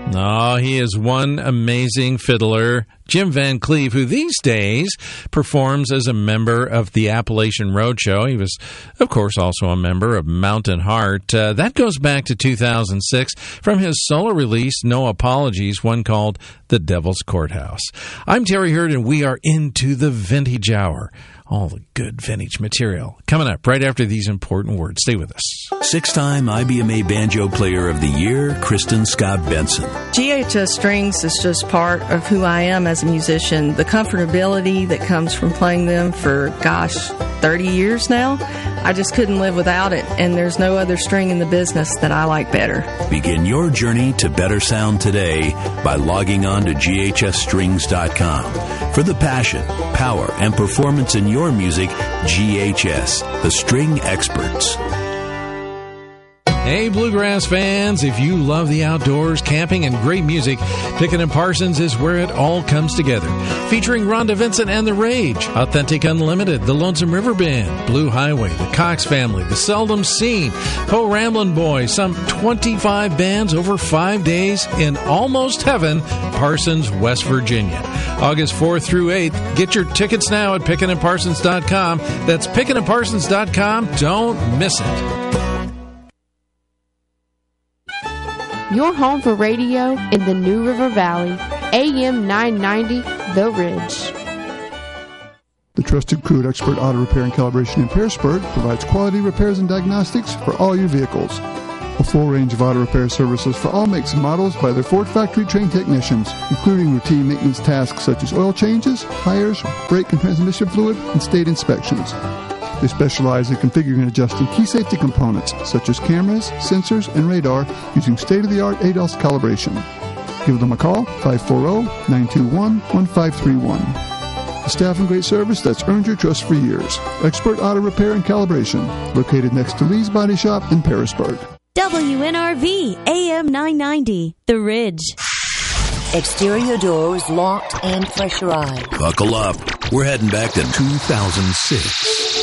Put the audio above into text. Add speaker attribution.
Speaker 1: Oh, he is one amazing fiddler, Jim Van Cleef, who these days performs as a member of the Appalachian Roadshow. He was, of course, also a member of Mountain Heart. That goes back to 2006 from his solo release, No Apologies, one called The Devil's Courthouse. I'm Terry Hurd, and we are into the Vintage Hour. All the good vintage material coming up right after these important words. Stay with us.
Speaker 2: 6-time IBMA Banjo Player of the Year, Kristen Scott Benson.
Speaker 3: GHS strings is just part of who I am as a musician. The comfortability that comes from playing them for, 30 years now, I just couldn't live without it, and there's no other string in the business that I like better.
Speaker 2: Begin your journey to better sound today by logging on to ghsstrings.com. For the passion, power, and performance in your music, GHS, the string experts.
Speaker 1: Hey, Bluegrass fans, if you love the outdoors, camping, and great music, Pickett & Parsons is where it all comes together. Featuring Rhonda Vincent and The Rage, Authentic Unlimited, The Lonesome River Band, Blue Highway, The Cox Family, The Seldom Seen, Po Ramblin' Boys, some 25 bands over 5 days in almost heaven, Parsons, West Virginia. August 4th through 8th. Get your tickets now at PickettandParsons.com. That's PickettandParsons.com. Don't miss it.
Speaker 4: Your home for radio in the New River Valley, AM 990, The Ridge.
Speaker 5: The trusted crew at Expert Auto Repair and Calibration in Pearisburg provides quality repairs and diagnostics for all your vehicles. A full range of auto repair services for all makes and models by their Ford factory-trained technicians, including routine maintenance tasks such as oil changes, tires, brake and transmission fluid, and state inspections. They specialize in configuring and adjusting key safety components such as cameras, sensors, and radar using state-of-the-art ADAS calibration. Give them a call, 540-921-1531. A staff and great service that's earned your trust for years. Expert Auto Repair and Calibration, located next to Lee's Body Shop in Pearisburg.
Speaker 6: WNRV, AM 990, The Ridge.
Speaker 7: Exterior doors locked and pressurized.
Speaker 2: Buckle up. We're heading back to 2006.